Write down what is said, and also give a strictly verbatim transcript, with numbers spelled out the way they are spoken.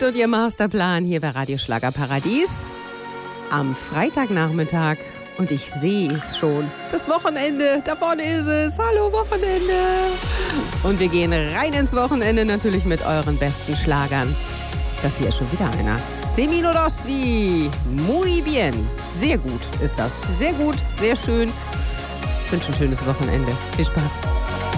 Band und ihr Masterplan hier bei Radio Schlagerparadies am Freitagnachmittag. Und ich sehe es schon. Das Wochenende, da vorne ist es. Hallo Wochenende. Und wir gehen rein ins Wochenende natürlich mit euren besten Schlagern. Das hier ist schon wieder einer. Semino Rossi. Muy bien. Sehr gut ist das. Sehr gut, sehr schön. Ich wünsche ein schönes Wochenende. Viel Spaß.